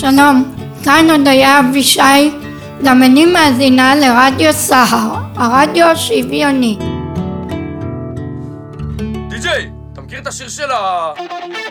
שלום, כאן הודיה אבישי, גם אני מאזינה לרדיו סהר, הרדיו השוויוני. די.ג'יי, אתה מכיר את השיר של